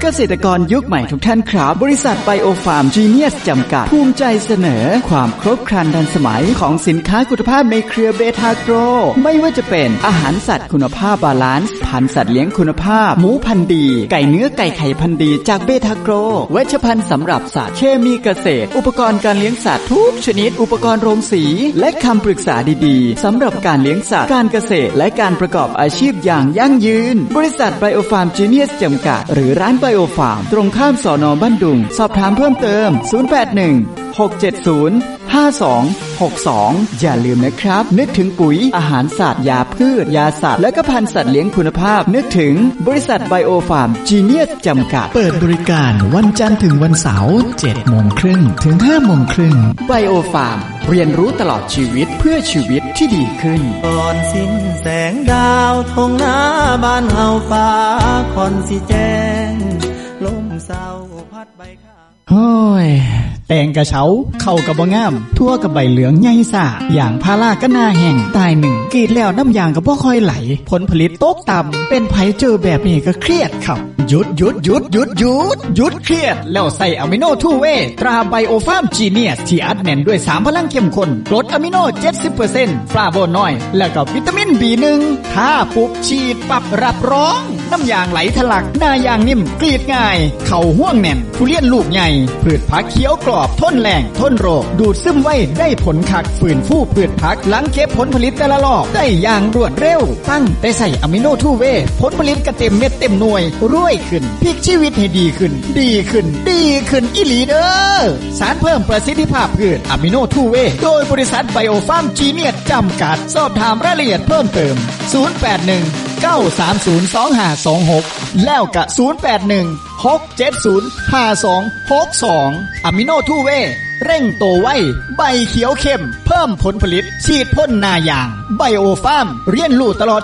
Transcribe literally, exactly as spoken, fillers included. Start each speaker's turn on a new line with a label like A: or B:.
A: เกษตรกรยุคใหม่ทุกท่านครับบริษัทไบโอฟาร์มจีเนียสจำกัดภูมิใจเสนอความครบครันทันสมัยของสินค้าคุณภาพในเครือเบทาโกรไม่ว่าจะเป็นอาหารสัตว์คุณภาพบาลานซ์พันธุ์สัตว์เลี้ยงคุณภาพหมูพันธุ์ดีไก่เนื้อไก่ไข่พันธุ์ดีจากเบทาโกรเวชภัณฑ์สำหรับสัตว์เคมีเกษตรอุปกรณ์การเลี้ยงสัตว์ทุกชนิดอุปกรณ์โรงสีและคำปรึกษาดีๆสำหรับการเลี้ยงสัตว์การเกษตรและการประกอบอาชีพอย่างยั่งยืนบริษัทไบโอฟาร์มจีเนียสจำกัดหรือร้านไบโอฟาร์มตรงข้ามสน.บ้านดุงสอบถามเพิ่มเติมศูนย์ แปด หนึ่ง หก เจ็ด ศูนย์ ห้า สอง หก สองอย่าลืมนะครับนึกถึงปุ๋ยอาหารสัตว์ยาพืชยาสัตว์และก็พันธุ์สัตว์เลี้ยงคุณภาพนึกถึงบริษัทไบโอฟาร์มจีเนียสจำกัด
B: เปิดบริการวันจันทร์ถึงวันเสาร์ เจ็ดโมงครึ่งถึงห้าโมงครึ่ง
A: ไบโอฟาร์มเรียนรู้ตลอดชีวิตเพื่อชีวิตที่ดีขึ้น
C: ก่อนสิ้นแสงดาวทงหน้าบ้านเฮาฟ้าคอนสิแจ้งลมเศร้าพัดใบข้าง
B: โอ้ยแตงกระเช้าเข้ากับบ่งามทั่วกับใบเหลืองใหญ่ซ่าอย่างพาราก็หน้าแห้งตายหนึ่งกรีดแล้วน้ำยางก็บ่ค่อยไหลผลผลิตตกต่ำเป็นไผเจอแบบนี้ก็เครียดครับหยุดหยุดหยุดหยุดหยุดหยุดเครียดแล้วใส่อะมิโนทูเวย์ตราไบโอฟาร์มจีเนียสที่อัดแน่นด้วยสามพลังเข้มข้นกรดอะมิโน เจ็ดสิบเปอร์เซ็นต์ ฟลาโวน้อยแล้วก็วิตามิน บี หนึ่ง ถ้าปุ๊บฉีดปั๊บรับรองน้ำยางไหลทะลักหน้ายางนิ่มกรีดง่ายเข่าห้วงแน่นทุเรียนลูกใหญ่พืชผักเขียวกรอบทนแรงทนโรคดูดซึมไว้ได้ผลคักฝืนฟูพืชผักหลังเก็บผลผลิตแต่ละรอบได้อย่างรวดเร็วตั้งแต่ใส่อะมิโนทูเวย์ผลผลิตก็เต็มเม็ดเต็มหน่วยรวยขึ้นพลิกชีวิตให้ดีขึ้นดีขึ้นดีขึ้นอีหลีเด้อสารเพิ่มประสิทธิภาพพืชอะมิโนทูเวย์โดยบริษัทไบโอฟาร์มจีเนียสจำกัดสอบถามรายละเอียดเพิ่มเติมศูนย์ แปด หนึ่ง เก้า สาม ศูนย์ สอง ห้า สอง หกแล้วก็ศูนย์ แปด หนึ่ง หก เจ็ด ศูนย์ ห้า สอง หก สองอะมิโนทูเวย์เร่งโตไวใบเขียวเข้มเพิ่มผลผลิตฉีดพ่นหน้ายางไบโอฟาร์มเรียนรู้ตลอด